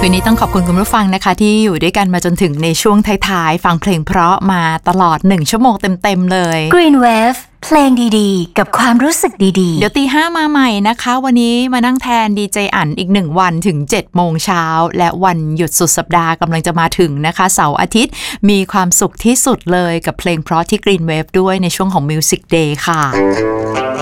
วันนี้ต้องขอบคุณคุณผู้ฟังนะคะที่อยู่ด้วยกันมาจนถึงในช่วงท้ายๆฟังเพลงเพราะมาตลอด1ชั่วโมงเต็มๆเลย Green Wave เพลงดีๆกับความรู้สึกดีๆเดี๋ยวตี 5มาใหม่นะคะวันนี้มานั่งแทนดีเจอั๋นอีก1วันถึง 7 โมงเช้าและวันหยุดสุดสัปดาห์กำลังจะมาถึงนะคะเสาร์อาทิตย์มีความสุขที่สุดเลยกับเพลงเพราะที่ Green Wave ด้วยในช่วงของ Music Day ค่ะ